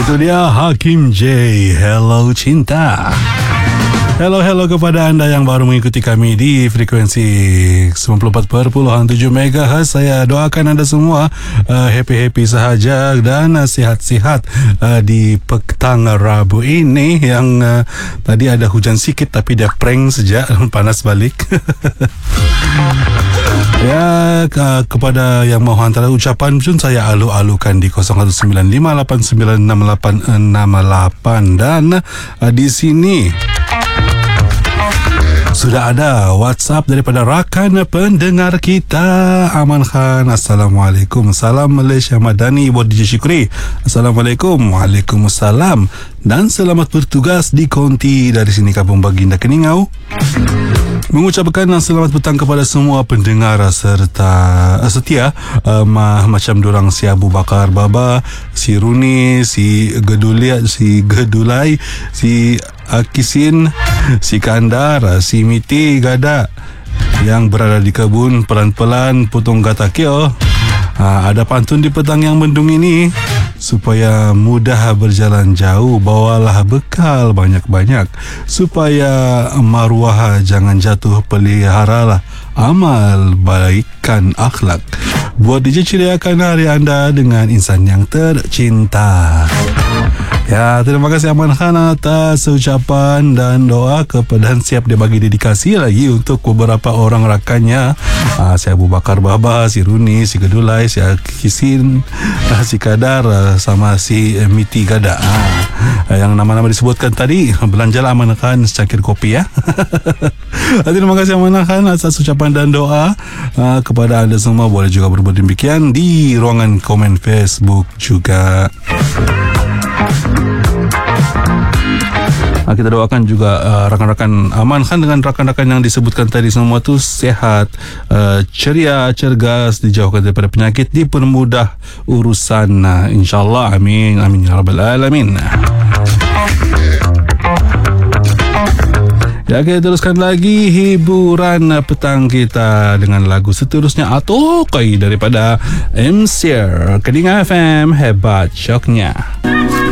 Itu dia Hakim J, Hello Cinta. Hello kepada anda yang baru mengikuti kami di frekuensi 94.7 MHz. Saya doakan anda semua happy sahaja dan sihat-sihat di petang Rabu ini yang tadi ada hujan sikit tapi dia prank sejak panas balik. Ya, kepada yang mahu hantar ucapan pun saya alu-alukan di 0195896868 dan di sini sudah ada WhatsApp daripada rakan pendengar kita, Aman Khan. Assalamualaikum. Salam Malaysia Madani buat DJ Syukri. Assalamualaikum. Waalaikumsalam. Dan selamat bertugas di konti dari sini Kampung Baginda Keningau. Mengucapkan selamat petang kepada semua pendengar serta setia macam dorang si Abu Bakar Baba, si Runi, si Gedulai, si Akisin, si Kandar, si Miti Gada yang berada di kebun pelan-pelan potong gatakio. Ada pantun di petang yang mendung ini. Supaya mudah berjalan jauh, bawalah bekal banyak-banyak. Supaya maruah jangan jatuh, peliharalah amal baikkan akhlak. Buat DJ ceriakan hari anda dengan insan yang tercinta. Ya, terima kasih Aman Khan atas ucapan dan doa dan siap dia bagi dedikasi lagi untuk beberapa orang rakannya. Si Abu Bakar Baba, si Runi, si Gedulai, si Akisin, si Kadar sama si Miti Gada. Yang nama-nama disebutkan tadi, belanjalah Aman Khan secangkir kopi ya. Terima kasih Aman Khan atas ucapan dan doa. Kepada anda semua boleh juga berbuat demikian di ruangan komen Facebook juga. Kita doakan juga rakan-rakan Aman Khan dengan rakan-rakan yang disebutkan tadi semua tu sehat, ceria, cergas, dijauhkan daripada penyakit, dipermudah urusan, insyaAllah. Amin ya Rabbal Alamin. Ya, kita teruskan lagi hiburan petang kita dengan lagu seterusnya Atokai daripada MCR Keninga FM, hebat syoknya.